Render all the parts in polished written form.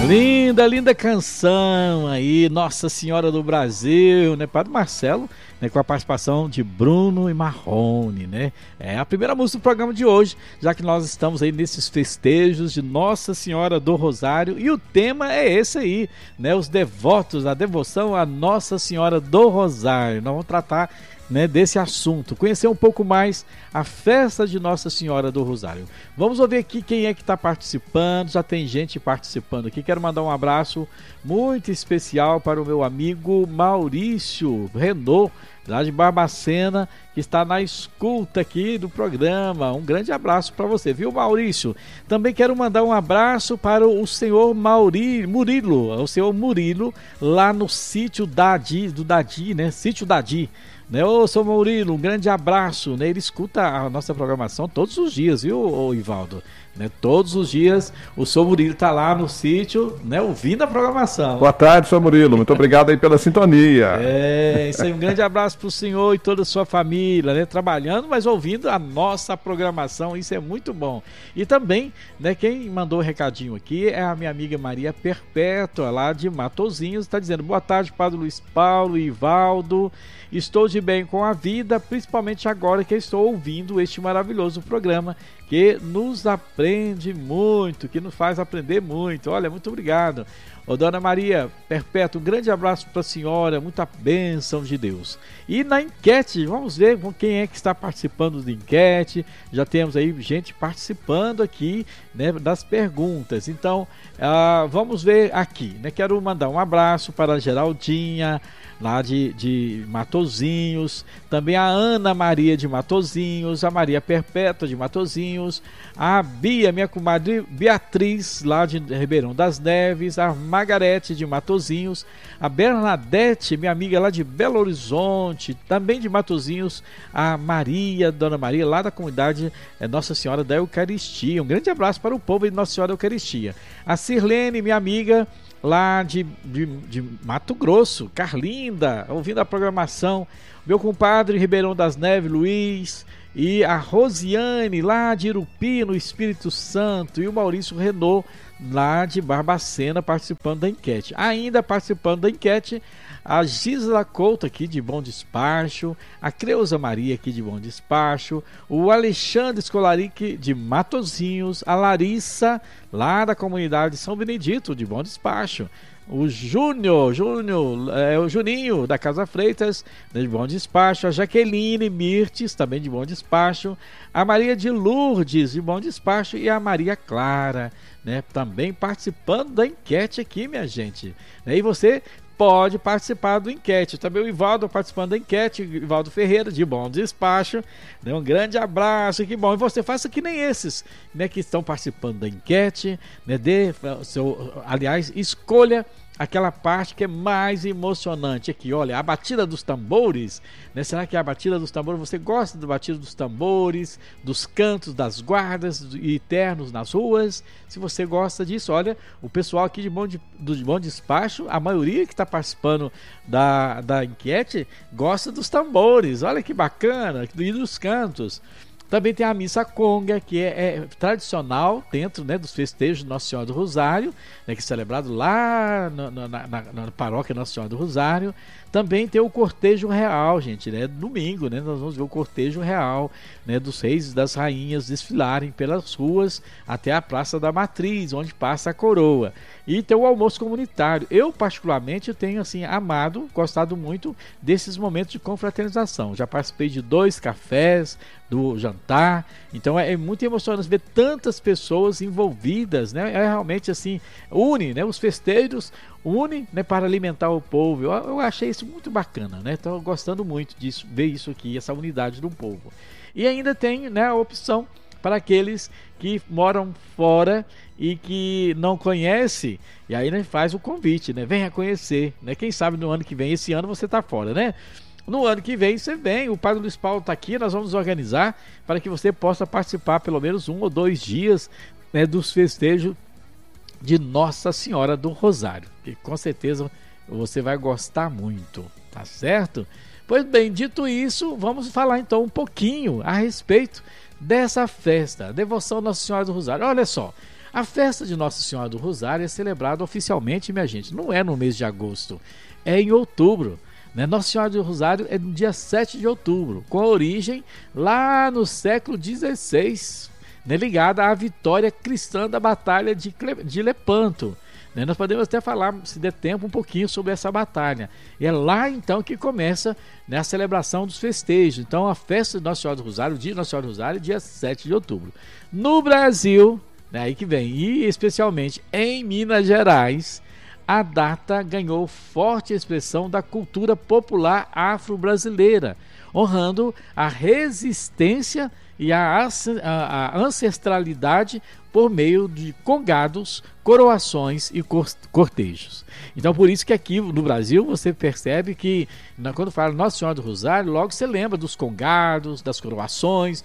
Linda, linda canção aí, Nossa Senhora do Brasil, né? Padre Marcelo, né? Com a participação de Bruno e Marrone, né? É a primeira música do programa de hoje, já que nós estamos aí nesses festejos de Nossa Senhora do Rosário e o tema é esse aí, né? Os devotos, a devoção a Nossa Senhora do Rosário. Nós vamos tratar, né, desse assunto, conhecer um pouco mais a festa de Nossa Senhora do Rosário. Vamos ouvir aqui quem é que está participando. Já tem gente participando aqui. Quero mandar um abraço muito especial para o meu amigo Maurício Renault, lá de Barbacena, que está na escuta aqui do programa. Um grande abraço para você, viu, Maurício? Também quero mandar um abraço para o senhor Murilo, o senhor Murilo, lá no sítio do Dadi, né? Sítio Dadi. Né, ô, seu Murilo, um grande abraço, né? Ele escuta a nossa programação todos os dias, viu, ô, Ivaldo? Né, todos os dias o seu Murilo está lá no sítio, né, ouvindo a programação. Boa tarde, seu Murilo, muito obrigado aí pela sintonia. Isso aí, um grande abraço para o senhor e toda a sua família, né, trabalhando, mas ouvindo a nossa programação, isso é muito bom. E também, né, quem mandou o recadinho aqui é a minha amiga Maria Perpétua, lá de Matozinhos, está dizendo: boa tarde, Padre Luiz Paulo e Ivaldo. Estou de bem com a vida, principalmente agora que estou ouvindo este maravilhoso programa que nos aprende muito, que nos faz aprender muito. Olha, muito obrigado. Ô, Dona Maria Perpétua, um grande abraço para a senhora, muita bênção de Deus. E na enquete, vamos ver quem é que está participando da enquete. Já temos aí gente participando aqui, né, das perguntas. Então, vamos ver aqui, né? Quero mandar um abraço para a Geraldinha, lá de Matozinhos, também a Ana Maria de Matozinhos, a Maria Perpétua de Matozinhos, a Bia, minha comadre Beatriz, lá de Ribeirão das Neves, a Margarete de Matozinhos, a Bernadette, minha amiga lá de Belo Horizonte, também de Matozinhos, a Maria, Dona Maria, lá da comunidade Nossa Senhora da Eucaristia. Um grande abraço para o povo de Nossa Senhora da Eucaristia. A Sirlene, minha amiga, lá de Mato Grosso, Carlinda, ouvindo a programação. Meu compadre Ribeirão das Neves, Luiz, e a Rosiane, lá de Irupi, no Espírito Santo, e o Maurício Renault, lá de Barbacena, participando da enquete. Ainda participando da enquete, a Gisela Couto, aqui de Bom Despacho, a Creuza Maria, aqui de Bom Despacho, o Alexandre Scolaric, de Matozinhos, a Larissa, lá da comunidade São Benedito, de Bom Despacho, o o Juninho, da Casa Freitas, de Bom Despacho, a Jaqueline Mirtes, também de Bom Despacho, a Maria de Lourdes, de Bom Despacho, e a Maria Clara, né, também participando da enquete aqui, minha gente. E você pode participar do enquete. Também o Ivaldo participando da enquete, Ivaldo Ferreira, de Bom Despacho. Um grande abraço, que bom. E você faça que nem esses, né, que estão participando da enquete, né, aliás, escolha aquela parte que é mais emocionante aqui. Olha, a batida dos tambores, né? Será que é a batida dos tambores? Você gosta da batida dos tambores, dos cantos das guardas e ternos nas ruas? Se você gosta disso, olha, o pessoal aqui do Bom Despacho, a maioria que está participando da enquete, gosta dos tambores. Olha que bacana, e dos cantos. Também tem a missa conga, que é tradicional dentro, né, dos festejos de Nossa Senhora do Rosário, né, que é celebrado lá na paróquia Nossa Senhora do Rosário. Também tem o cortejo real, gente, né? Domingo, né? Nós vamos ver o cortejo real, né, dos reis e das rainhas desfilarem pelas ruas até a Praça da Matriz, onde passa a coroa. E tem o almoço comunitário. Eu, particularmente, tenho assim gostado muito desses momentos de confraternização. Já participei de 2 cafés, do jantar. Então é muito emocionante ver tantas pessoas envolvidas, né? É realmente assim, une, né? Os festejos unem, né, para alimentar o povo. Eu achei isso muito bacana, né? Estou gostando muito disso, ver isso aqui, essa unidade do povo. E ainda tem, né, a opção para aqueles que moram fora e que não conhece, e aí, né, faz o convite, né? Venha conhecer, né? Quem sabe no ano que vem, esse ano você está fora, né? No ano que vem você vem, o Padre Luiz Paulo está aqui, nós vamos organizar para que você possa participar pelo menos 1 ou 2 dias, né, dos festejos de Nossa Senhora do Rosário, que com certeza você vai gostar muito, tá certo? Pois bem, dito isso, vamos falar então um pouquinho a respeito dessa festa, a devoção Nossa Senhora do Rosário. Olha só, A festa de Nossa Senhora do Rosário é celebrada oficialmente, minha gente, não é no mês de agosto, é em outubro. Né? Nossa Senhora do Rosário é no dia 7 de outubro, com a origem lá no século XVI, né? Ligada à vitória cristã da Batalha de Lepanto. Né? Nós podemos até falar, se der tempo, um pouquinho sobre essa batalha. E é lá então que começa, né, a celebração dos festejos. Então a festa de Nossa Senhora do Rosário, o dia de Nossa Senhora do Rosário, é dia 7 de outubro. No Brasil, né, aí que vem, e especialmente em Minas Gerais, a data ganhou forte expressão da cultura popular afro-brasileira, honrando a resistência e a ancestralidade por meio de congados, coroações e cortejos. Então, por isso que aqui no Brasil você percebe que, quando fala Nossa Senhora do Rosário, logo você lembra dos congados, das coroações,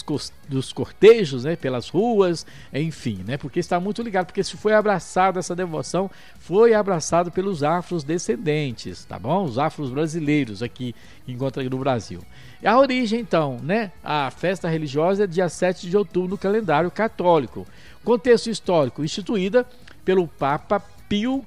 dos cortejos, né, pelas ruas, enfim, né, porque está muito ligado, porque se foi abraçado, essa devoção foi abraçado pelos afrodescendentes, tá bom? Os afros brasileiros aqui que encontra no Brasil. E a origem, então, né, a festa religiosa é dia 7 de outubro no calendário católico. Contexto histórico, instituída pelo Papa Pio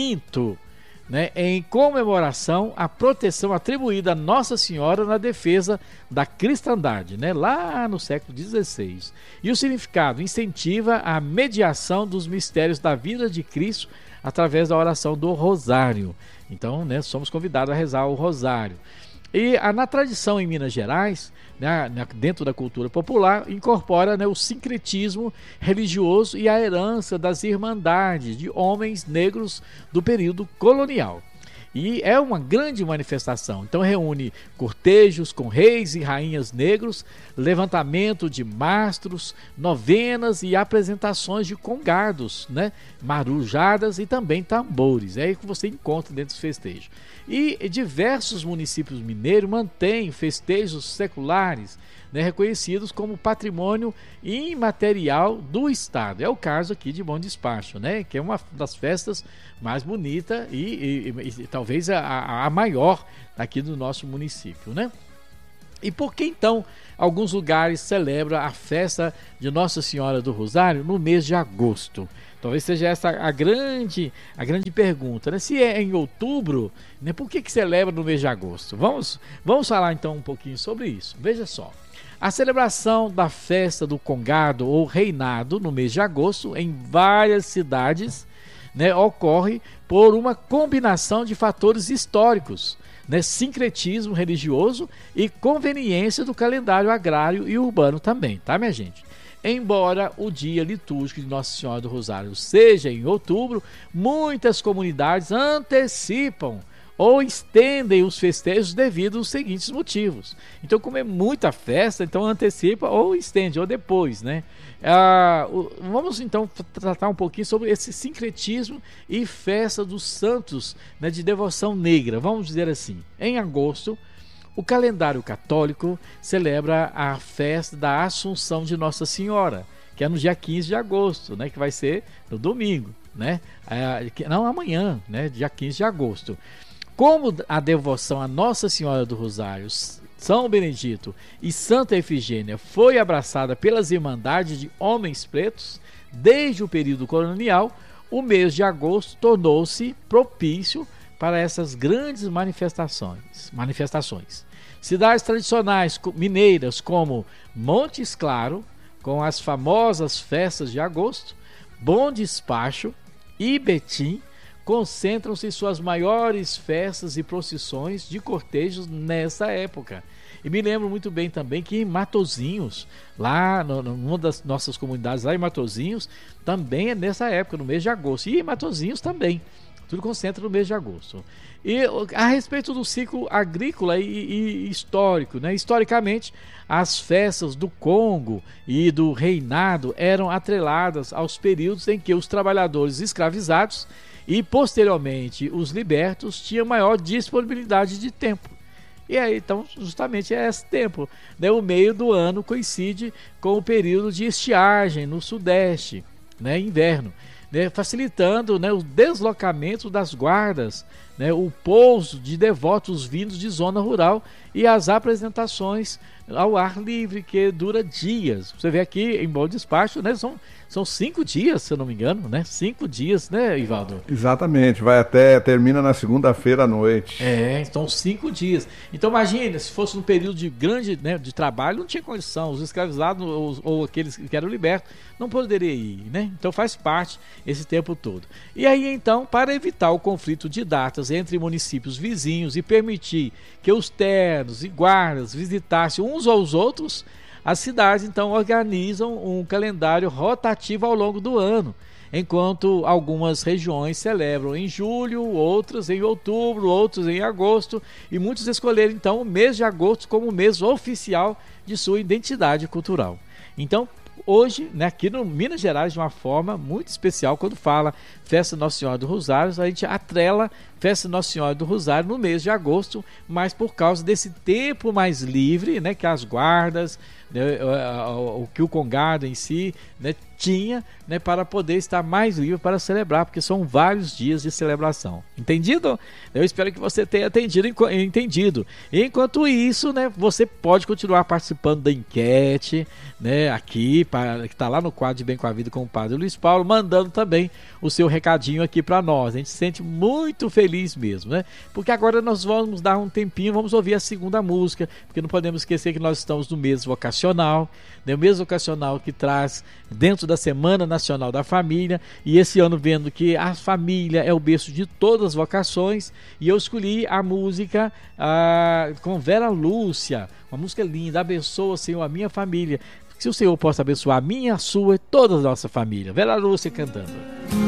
V, né, em comemoração à proteção atribuída a Nossa Senhora na defesa da cristandade, né, lá no século XVI. E o significado incentiva a mediação dos mistérios da vida de Cristo através da oração do Rosário. Então, né, somos convidados a rezar o Rosário. E na tradição em Minas Gerais, né, dentro da cultura popular, incorpora, né, o sincretismo religioso e a herança das irmandades de homens negros do período colonial. E é uma grande manifestação. Então reúne cortejos com reis e rainhas negros, levantamento de mastros, novenas e apresentações de congados, né, marujadas e também tambores. É aí que você encontra dentro dos festejos. E diversos municípios mineiros mantêm festejos seculares, né, reconhecidos como patrimônio imaterial do Estado. É o caso aqui de Bom Despacho, né, que é uma das festas mais bonitas e talvez a maior aqui do nosso município, né? E por que então alguns lugares celebram a festa de Nossa Senhora do Rosário no mês de agosto? Talvez seja essa a grande pergunta, né? Se é em outubro, né, por que celebra no mês de agosto? Vamos falar então um pouquinho sobre isso. Veja só. A celebração da festa do Congado ou Reinado no mês de agosto em várias cidades, né, ocorre por uma combinação de fatores históricos, né, sincretismo religioso e conveniência do calendário agrário e urbano também, tá, minha gente? Embora o dia litúrgico de Nossa Senhora do Rosário seja em outubro, muitas comunidades antecipam ou estendem os festejos devido aos seguintes motivos. Então, como é muita festa, então antecipa ou estende, ou depois, né? Vamos então tratar um pouquinho sobre esse sincretismo e festa dos santos, né, de devoção negra, vamos dizer assim. Em agosto, o calendário católico celebra a festa da Assunção de Nossa Senhora, que é no dia 15 de agosto, né, que vai ser no domingo, né? Não, amanhã, né, dia 15 de agosto. Como a devoção a Nossa Senhora do Rosário, São Benedito e Santa Efigênia foi abraçada pelas Irmandades de Homens Pretos desde o período colonial, o mês de agosto tornou-se propício para essas grandes manifestações. Cidades tradicionais mineiras como Montes Claros, com as famosas festas de agosto, Bom Despacho e Betim, concentram-se suas maiores festas e procissões de cortejos nessa época. E me lembro muito bem também que em Matozinhos, lá numa das nossas comunidades lá em Matozinhos, também é nessa época, no mês de agosto. E em Matozinhos também, tudo concentra no mês de agosto. E a respeito do ciclo agrícola e histórico, né? Historicamente, as festas do Congo e do Reinado eram atreladas aos períodos em que os trabalhadores escravizados e posteriormente os libertos tinham maior disponibilidade de tempo. E aí, então, justamente é esse tempo, né? O meio do ano coincide com o período de estiagem no sudeste, né? Inverno, né? Facilitando, né, o deslocamento das guardas, né? O pouso de devotos vindos de zona rural e as apresentações ao ar livre, que dura dias. Você vê aqui em Bom Despacho, né? São 5 dias, se eu não me engano, né? 5 dias, né, Ivaldo? Exatamente, termina na segunda-feira à noite. São 5 dias. Então imagine, se fosse num período de grande, né, de trabalho, não tinha condição. Os escravizados ou aqueles que eram libertos não poderiam ir, né? Então faz parte esse tempo todo. E aí então, para evitar o conflito de datas entre municípios vizinhos e permitir que os ternos e guardas visitassem uns aos outros, as cidades então organizam um calendário rotativo ao longo do ano, enquanto algumas regiões celebram em julho, outras em outubro, outros em agosto, e muitos escolheram então o mês de agosto como o mês oficial de sua identidade cultural. Então, hoje, né, aqui no Minas Gerais, de uma forma muito especial, quando fala Festa Nossa Senhora do Rosário, a gente atrela Festa Nossa Senhora do Rosário no mês de agosto, mas por causa desse tempo mais livre, né, que as guardas, né, o que o congado em si, né, tinha, né, para poder estar mais livre para celebrar, porque são vários dias de celebração. Entendido? Eu espero que você tenha entendido. Enquanto isso, né, você pode continuar participando da enquete, né, aqui, que está lá no quadro de Bem com a Vida com o Padre Luiz Paulo, mandando também o seu recadinho aqui para nós. A gente se sente muito feliz mesmo, né? Porque agora nós vamos dar um tempinho, vamos ouvir a segunda música, porque não podemos esquecer que nós estamos no mês vocacional, né? O mês vocacional que traz dentro da Semana Nacional da Família, e esse ano vendo que a família é o berço de todas as vocações, e eu escolhi a música com Vera Lúcia, uma música linda, Abençoa, Senhor, a minha família, que o Senhor possa abençoar a minha, a sua e toda a nossa família. Vera Lúcia cantando.